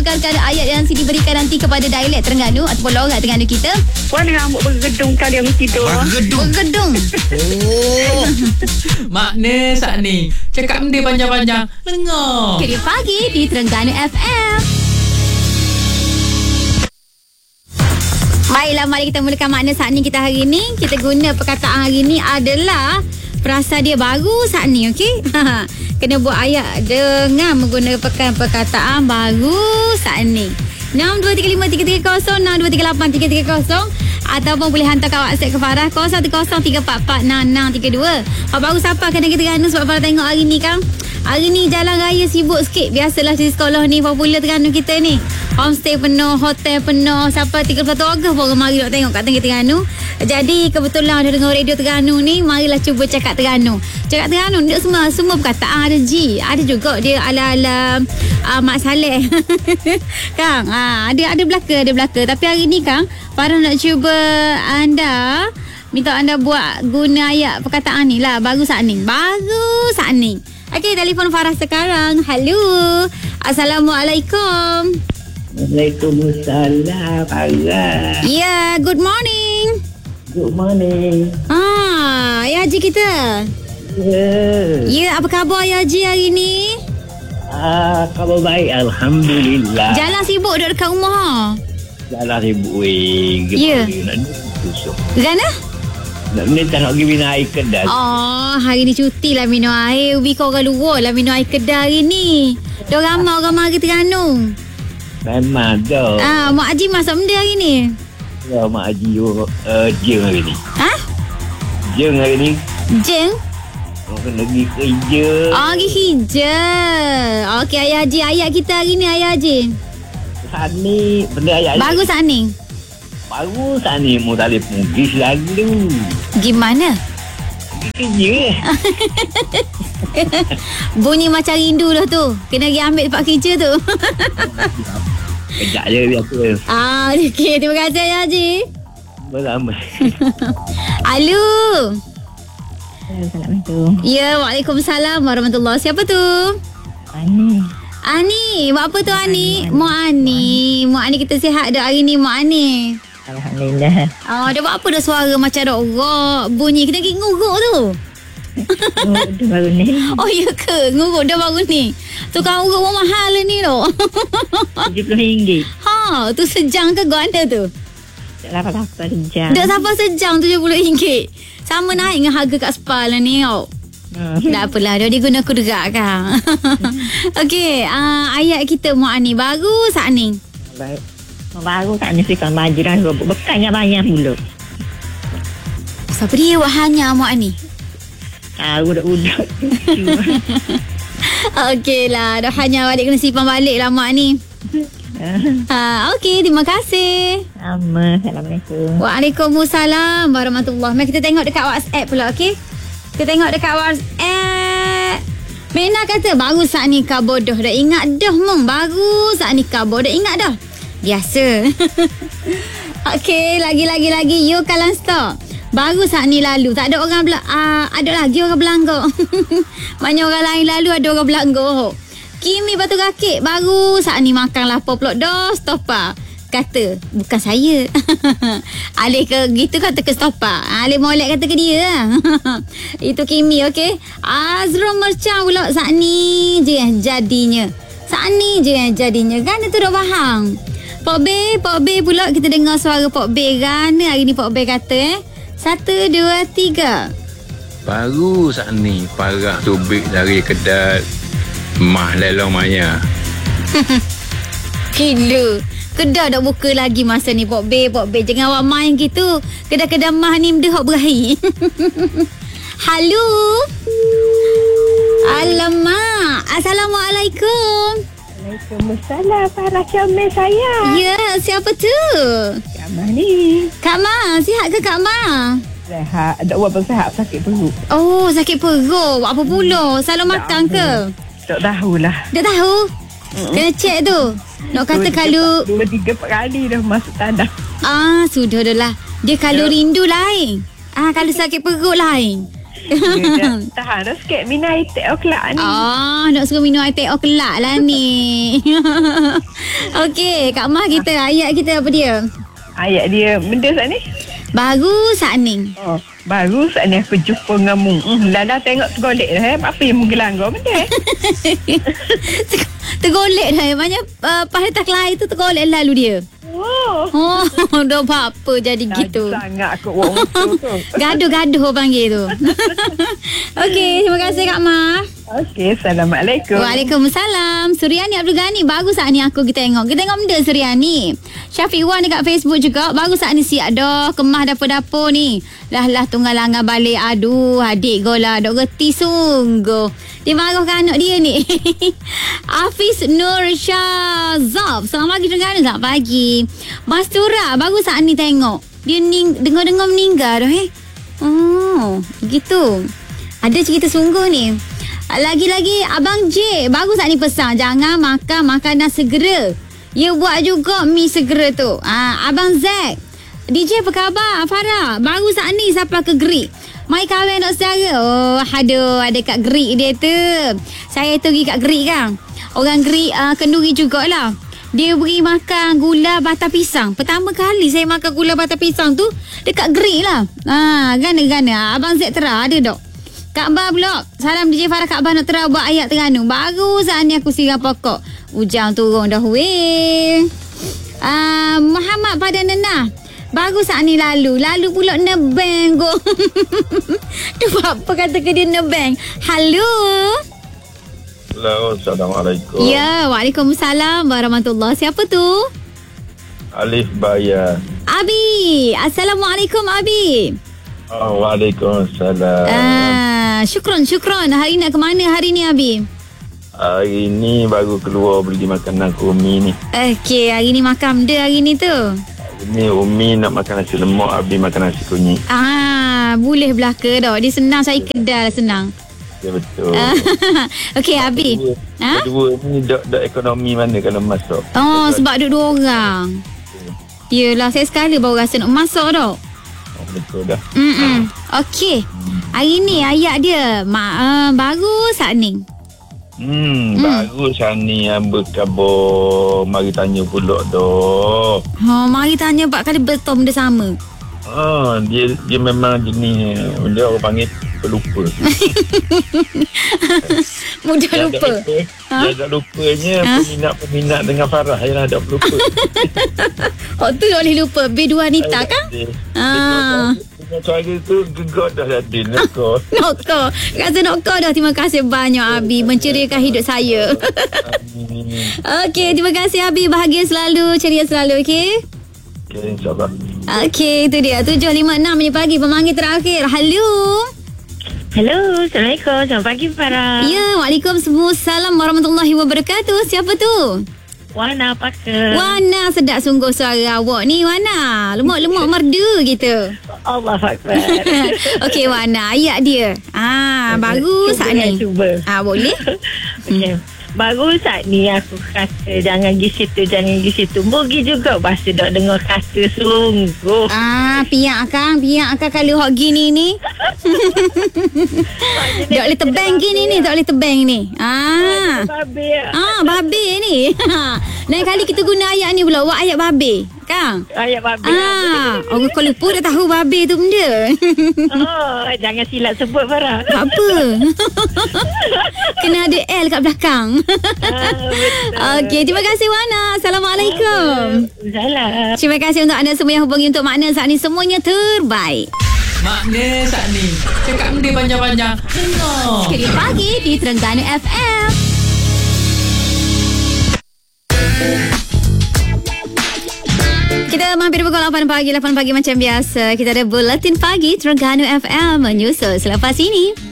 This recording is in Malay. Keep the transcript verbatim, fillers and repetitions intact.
tukarkan ayat yang Siti berikan nanti kepada dialek Terengganu ataupun logat Terengganu kita. Warna rambut bergedung kali yang tidur. Bergedung. Bergedung. Oh. Makna saat ni cakap benda panjang-panjang. Dengar. Kerja pagi di Terengganu F M. Baiklah, mari kita mulakan makna saat ni kita hari ni. Kita guna perkataan hari ni adalah perasa dia baru saat ni, okey? Kena buat ayat dengan menggunakan perkataan baru saat ni. enam dua tiga lima tiga tiga kosong enam dua tiga lapan tiga tiga kosong ataupun boleh hantar kat WhatsApp ke Farah kosong satu kosong tiga empat empat enam enam tiga dua. Hak baru siapa kena kita Terengganu sebab Farah tengok hari ni kan. Hari ni jalan raya sibuk sikit. Biasalah di sekolah ni popular Terengganu kita ni. Homestay penuh, hotel penuh. Sampai tiga puluh satu Ogos baru mari nak tengok kat Tengah Terengganu. Jadi kebetulan ada dengar radio Terengganu ni, marilah cuba cakap Terengganu. Cakap Terengganu dia semua semua perkataan ada G. Ada juga dia ala-ala uh, Mak Saleh. Kang, uh, ada ada belaka, ada belaka. Tapi hari ni Kang, Farah nak cuba anda minta anda buat guna ayat perkataan ni lah. Baru saat ni. Baru saat ni. Okey, telefon Farah sekarang. Hello. Assalamualaikum. Waalaikumsalam, Farah. Ya, yeah, good morning. Good morning. Ah, ya Haji kita. Ya. Yeah. Ya, yeah, apa khabar ya Haji hari ni? Ah, khabar baik, alhamdulillah. Jalan sibuk duduk dekat rumah ha? Jalan sibuk weh. Ya. Nak susuk. Gana? Nak ni tak nak pergi minum air kedai. Oh, hari ni cuti lah minum air. Ubi kau orang luar lah minum air kedai hari ni. Dah ramai orang mari Terengganu. Memang dah. Ah, Mak Haji masak benda hari ni? Ya, Mak Haji uh, jeng hari ni. Ha? Jeng hari ni. Jeng? Orang kena pergi kerja. Oh, pergi kerja. Okey, Ayah Haji. Ayat kita hari ni, Ayah Haji. Saat ni, benda ayat. Baru saat ni? Baru saat ni, mu tak boleh pergi selalu. Gimana? Pergi kerja. Bunyi macam rindu dah tu. Kena pergi ambil tempat kerja tu. Kejap je biasa. Ah, okey. Terima kasih, Ayah Haji. Beramai. Halo. Assalamualaikum. Ya, Waalaikumsalam warahmatullahi. Siapa tu? Ani. Ani. Buat apa tu Ani? Mak Ani. Mak Ani kita sihat dah hari ni, Mak Ani. Alhamdulillah. Oh, dia buat apa dah suara macam ada orang bunyi. Kena pergi nguruk tu. Oh, dah baru ni. Oh, ya ke? Nguruk dah baru ni. Tukang urut pun mahal lah ni tu. tujuh puluh ringgit. Ha, tu sejam ke ganda tu? Tak dapat apa sejam. Dah sampai sejam tujuh puluh ringgit. Sama naik dengan harga kat spa lah ni tau. Hmm. Tak apalah, dia guna kuderak kan. Okey, uh, ayat kita Mak Ani baru saat ni. Baik. Baru tak ni sikan baju dah bekannya banyak pula. Siapa dia buat hanya Mak Ani? Ah, udak-udak. Okey lah, dah hanya balik kena simpan balik lah Mak ni. Ha, okey, terima kasih. Sama. Assalamualaikum. Waalaikumsalam warahmatullahi. Mari kita tengok dekat WhatsApp pula, okey? Kita tengok dekat WhatsApp. Mena kata, baru saat ni kau bodoh. Dah ingat dah, Mong. Baru saat ni kau bodoh. Ingat dah. Biasa. Okey, lagi-lagi lagi. You kalan stok. Baru saat ni lalu. Tak ada orang bela- uh, ada lagi orang belanggar. Banyak orang lain lalu, ada orang belanggar. Kimi Batu Rakit. Baru saat ni makanlah poplok dos stopper. Kata, bukan saya. Alih ke gitu kata ke stopper. Alih molek kata ke dia lah. Itu Kimi, okey. Azrul Mercang pula saat ni je yang jadinya. Saat ni je yang jadinya. Kan itu dah faham. Pok B, Pok B pula kita dengar suara Pok B kan. Hari ni Pok B kata eh. Satu, dua, tiga. Baru saat ni parah tubik dari kedai Mah Lelong Maya. Gila. Kedai dah buka lagi masa ni Pok B, Pok B. Jangan awak main gitu. Kedai-kedai mah ni mendehok berakhir. Halo. Alamak. Assalamualaikum. Waalaikumsalam. Farah Syamil saya. Ya, siapa tu? Kak Mah ni. Kak Ma. Sihat ke Kak Ma? Sehat. Tak buat bersehat. Sakit perut. Oh, sakit perut. Buat apa pula? Selalu makan ke? Tak tahulah. Dah tahu? Kena cek tu. Nak kata dua, kalau... Dua, tiga, empat kali dah masuk tanah. Ah, sudah dah lah. Dia kalau Ya. rindu lain. Ah, kalau sakit perut lain. Dia dah tahan dah sikit minum air teh kelak ni. Ah, nak suruh minum air teh oh kelak lah ni. Okey, Kak Mah kita ayat kita apa dia? Ayat dia benda saat ni. Baru saat ni. Oh, baru saat ni aku jumpa dengan mu. Hmm, dah dah tengok tergolek dah. Eh. Apa yang menggelanggar benda? Eh? Tergolek dah. Maknanya uh, pahala kelahi tu tergolek lalu dia. Oh. Oh, dah apa jadi Dah gitu. sangat aku orang tu tu. Gaduh-gaduh panggil tu. Okey, terima kasih Kak Mah. Okey, Assalamualaikum. Waalaikumsalam. Suryani Abdul Ghani. Bagus saat ni aku kita tengok. Kita tengok benda Suryani. Syafiq Wan dekat Facebook juga. Bagus saat ni siap dah. Kemah dapur-dapur ni. Lah lah tunggal langgar balik. Aduh, adik gola. Dok reti sungguh. Dia marah ke anak dia ni. Hafiz Nur Syazab. Selamat pagi Terengganu. Selamat pagi. Mastura. Bagus saat ni tengok. Dia ning- dengar-dengar meninggal dah eh. Oh, gitu. Ada cerita sungguh ni. Lagi-lagi Abang J baru saat ni pesan jangan makan makanan segera. Ya buat juga mi segera tu. Ha, Abang Zack D J apa khabar Farah? Baru saat ni siapa ke Gerik mai kahwin nak saudara. Oh aduh ada kat Gerik dia tu. Saya tu pergi kat Gerik kan. Orang Gerik uh, kenduri jugalah. Dia beri makan gula batang pisang. Pertama kali saya makan gula batang pisang tu dekat Gerik lah. Ha, gana-gana Abang Zack terah ada dok. Kak Bah pula. Salam D J Farah Kak Bah nak terang buat ayat Terengganu. Baru saat ni aku siram pokok. Hujan turun dah weh. Uh, Muhammad pada Nenah. Baru saat ni lalu. Lalu pula nebeng go. Tu apa kata ke dia nebeng. Halo. Hello, Assalamualaikum. Ya, Waalaikumsalam warahmatullahi. Siapa tu? Alif Baya. Abi. Assalamualaikum Abi. Oh, Waalaikumsalam. Ah, syukron, syukron. Hari nak ke mana hari ni Abi? Hari ni baru keluar beli makanan ke Umi ni. Okey, hari ni makan benda hari ni tu. Hari ni Umi nak makan nasi lemak, Abi makan nasi kunyit. Ah, boleh belaka dah. Dia senang cari kedai senang. Ya, betul. Okey, Abi. Kedua, Ha? kedua ni dok dok ekonomi mana kalau masuk? Oh, sebab duduk dua orang. Yelah, saya sekali baru rasa nak masak dah. Oh, betul dah. Mm-mm. Okey. Hari ni ayat dia ma- uh, baru saat ni. Hmm, Hmm. bagus Sani yang berkhabar. Mari tanya pula dah. Ha, mari tanya empat kali betul benda sama. Ah, dia dia memang jenis dia orang panggil pelupa. Mudah Dia lupa. dah lupa. Ha? Dia dah lupanya Ha? peminat-peminat dengan Farah yang dah lupa. Oh tu tak boleh lupa. B dua Anita kan? Ah. Dengan suara tu gegar dah jadi nakal. Nokko. Rasa nokko dah. Terima kasih banyak Abi menceriakan hidup saya. Okey, terima kasih Abi. Bahagia selalu, ceria selalu, okey? Okay, insyaAllah. Okey, itu dia. tujuh lima enam punya pagi. Pemanggil terakhir. Halo. Hello, Assalamualaikum. Selamat pagi Farah. Ya, Waalaikumsalam warahmatullahi wabarakatuh. Siapa tu? Wana apa ke? Wana, sedap sungguh suara awak ni, Wana. Lemak-lemak merdu gitu. Allah Akbar. Okey, Wana, ayat dia. Ah, baru Cuba saat ya, ni. cuba. Ah, boleh? Okay. Baru saat ni aku kata jangan pergi situ, jangan pergi situ. Mogi juga bahasa dok dengar kata sungguh. Ah, piak akang, piak akang kalau hok gini ni. Tak boleh tebang gini ni, tak boleh tebang ni. Ah. Babi. Ah, babe ni. Lain kali kita guna ayat ni pula, buat ayat babe. Kang. Ayat babi. Ah, orang kalau pun dah tahu babe tu benda. Oh, jangan silap sebut Farah. Tak apa. Kena ada L kat belakang. Ah, betul. Okey, terima kasih Wana. Assalamualaikum. Salam. Terima kasih untuk anda semua yang hubungi untuk makna saat ni semuanya terbaik. Makna saat ni cakap benda panjang-panjang. Dengar. Sekali pagi di Terengganu F M. Kita mampir pukul lapan pagi, lapan pagi macam biasa. Kita ada Buletin Pagi Terengganu F M menyusul selepas ini.